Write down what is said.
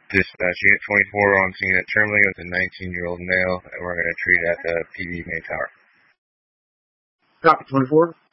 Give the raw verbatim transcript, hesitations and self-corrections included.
Dispatch Unit twenty-four on scene at Termling with a nineteen-year-old male, and we're going to treat at the P B main tower. Copy, twenty-four.